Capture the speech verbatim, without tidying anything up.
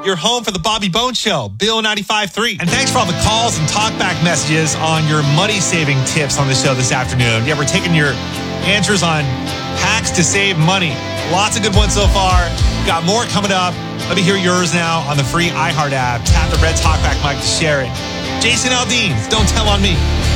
your home for the Bobby Bones Show, Bill ninety-five point three. And thanks for all the calls and talkback messages on your money-saving tips on the show this afternoon. Yeah, we're taking your answers on hacks to save money. Lots of good ones so far. Got more coming up. Let me hear yours now on the free iHeart app. Tap the red talkback mic to share it. Jason Aldean, Don't Tell on Me.